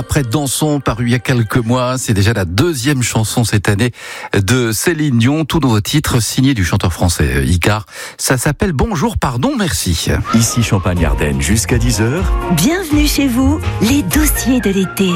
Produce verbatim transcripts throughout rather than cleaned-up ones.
Après Dansons, paru il y a quelques mois, c'est déjà la deuxième chanson cette année de Céline Dion, tout nouveau titre signé du chanteur français Icare. Ça s'appelle Bonjour, pardon, merci. Ici Champagne-Ardenne jusqu'à dix heures. Bienvenue chez vous, les dossiers de l'été.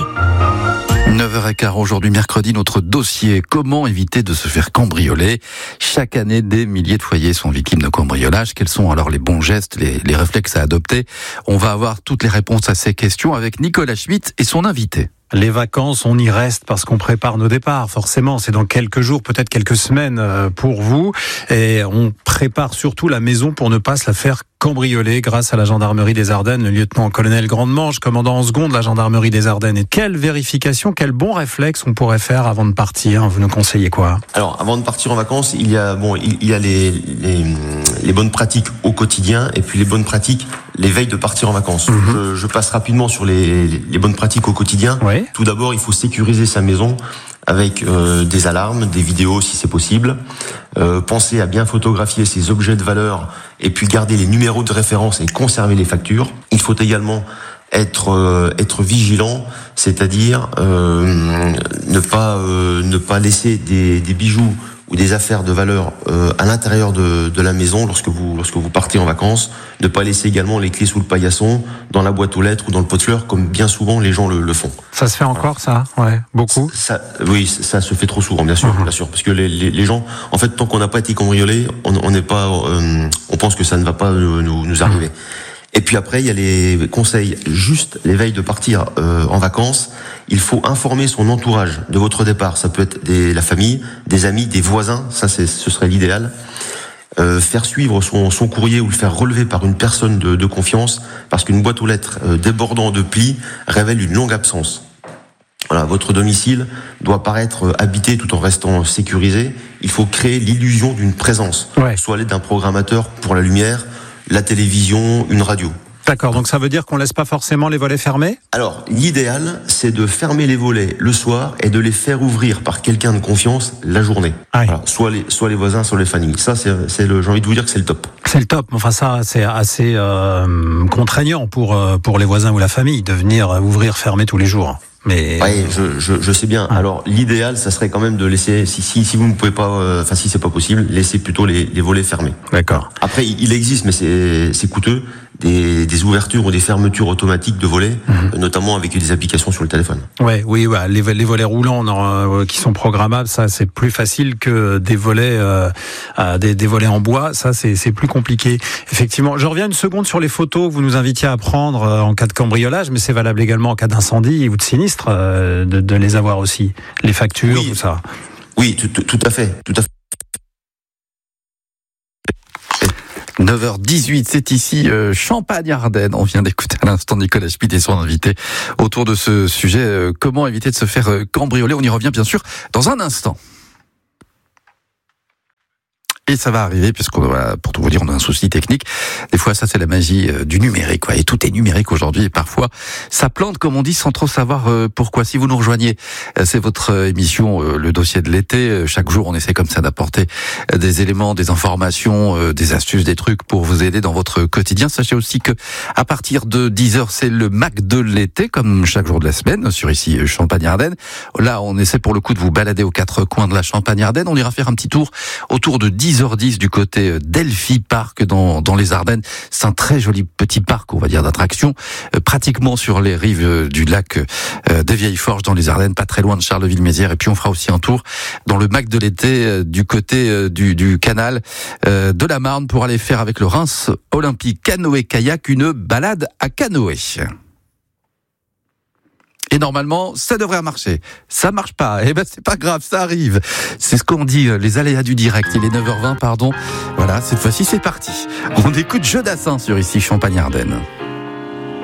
neuf heures quinze aujourd'hui, mercredi, notre dossier « Comment éviter de se faire cambrioler ?» Chaque année, des milliers de foyers sont victimes de cambriolage. Quels sont alors les bons gestes, les, les réflexes à adopter? On va avoir toutes les réponses à ces questions avec Nicolas Schmitt et son invité. Les vacances, on y reste parce qu'on prépare nos départs. Forcément, c'est dans quelques jours, peut-être quelques semaines pour vous. Et on prépare surtout la maison pour ne pas se la faire cambrioler grâce à la gendarmerie des Ardennes. Le lieutenant-colonel Grande-Manche, commandant en seconde de la gendarmerie des Ardennes. Et quelle vérification, quel bon réflexe on pourrait faire avant de partir? Vous nous conseillez quoi? Alors, avant de partir en vacances, il y a bon, il y a les, les, les bonnes pratiques au quotidien et puis les bonnes pratiques les veilles de partir en vacances. Mmh. Je, je passe rapidement sur les, les bonnes pratiques au quotidien. Oui. Tout d'abord, il faut sécuriser sa maison avec euh, des alarmes, des vidéos si c'est possible. Euh, pensez à bien photographier ses objets de valeur et puis garder les numéros de référence et conserver les factures. Il faut également être euh, être vigilant, c'est-à-dire euh, ne pas euh, ne pas laisser des, des bijoux ou des affaires de valeur euh, à l'intérieur de, de la maison lorsque vous lorsque vous partez en vacances. Ne pas laisser également les clés sous le paillasson, dans la boîte aux lettres ou dans le pot de fleurs, comme bien souvent les gens le, le font. Ça se fait encore, ça? Ouais, beaucoup. Ça, oui, ça se fait trop souvent, bien sûr, mmh. bien sûr, parce que les, les, les gens, en fait, tant qu'on n'a pas été cambriolé, on n'est pas, euh, on pense que ça ne va pas nous, nous arriver. Mmh. Et puis après, il y a les conseils juste les veilles de partir euh, en vacances. Il faut informer son entourage de votre départ. Ça peut être des, la famille, des amis, des voisins. Ça, c'est, ce serait l'idéal. Euh, faire suivre son, son courrier ou le faire relever par une personne de, de confiance, parce qu'une boîte aux lettres euh, débordant de plis révèle une longue absence. Voilà, votre domicile doit paraître habité tout en restant sécurisé. Il faut créer l'illusion d'une présence, ouais. soit à l'aide d'un programmateur pour la lumière, la télévision, une radio. D'accord, donc ça veut dire qu'on laisse pas forcément les volets fermés? Alors, l'idéal, c'est de fermer les volets le soir et de les faire ouvrir par quelqu'un de confiance la journée. Ah oui. Voilà, soit les, soit les voisins, soit les familles. Ça, c'est, c'est le, j'ai envie de vous dire que c'est le top. C'est le top. Enfin, ça, c'est assez euh, contraignant pour pour les voisins ou la famille de venir ouvrir, fermer tous les jours. Mais oui, je, je, je sais bien. Alors, l'idéal, ça serait quand même de laisser, si, si, si vous ne pouvez pas, enfin, euh, si c'est pas possible, laissez plutôt les, les volets fermés. D'accord. Après, il existe, mais c'est, c'est coûteux, des, des ouvertures ou des fermetures automatiques de volets, mmh. notamment avec des applications sur le téléphone. Ouais, oui, ouais, les, les volets roulants non, euh, qui sont programmables, ça, c'est plus facile que des volets, euh, des, des volets en bois. Ça, c'est, c'est plus compliqué. Effectivement. Je reviens une seconde sur les photos que vous nous invitiez à prendre euh, en cas de cambriolage, mais c'est valable également en cas d'incendie ou de sinistre. De, de les avoir aussi, les factures, oui, tout ça. Oui, tout, tout, tout à fait, tout à fait. neuf heures dix-huit, c'est ici euh, Champagne-Ardenne. On vient d'écouter à l'instant Nicolas Schmitt et son invité autour de ce sujet. Euh, comment éviter de se faire euh, cambrioler? On y revient bien sûr dans un instant. Et ça va arriver, puisqu'on va, pour tout vous dire, on a un souci technique. Des fois, ça, c'est la magie du numérique, quoi. Et tout est numérique aujourd'hui. Et parfois, ça plante, comme on dit, sans trop savoir pourquoi. Si vous nous rejoignez, c'est votre émission, le dossier de l'été. Chaque jour, on essaie comme ça d'apporter des éléments, des informations, des astuces, des trucs pour vous aider dans votre quotidien. Sachez aussi que, à partir de dix heures, c'est le Mac de l'été, comme chaque jour de la semaine, sur ici, Champagne-Ardenne. Là, on essaie pour le coup de vous balader aux quatre coins de la Champagne-Ardenne. On ira faire un petit tour autour de dix heures dix du côté Delphi Park dans, dans les Ardennes. C'est un très joli petit parc, on va dire, d'attractions, euh, pratiquement sur les rives euh, du lac euh, des Vieilles Forges dans les Ardennes, pas très loin de Charleville-Mézières. Et puis on fera aussi un tour dans le Mac de l'été euh, du côté euh, du, du canal euh, de la Marne pour aller faire avec le Reims Olympique canoë-kayak une balade à canoë. Et normalement, ça devrait marcher. Ça marche pas. Eh ben, c'est pas grave, ça arrive. C'est ce qu'on dit, les aléas du direct. Il est neuf heures vingt, pardon. Voilà, cette fois-ci, c'est parti. On écoute Jeu d'Assin sur ici, Champagne-Ardenne.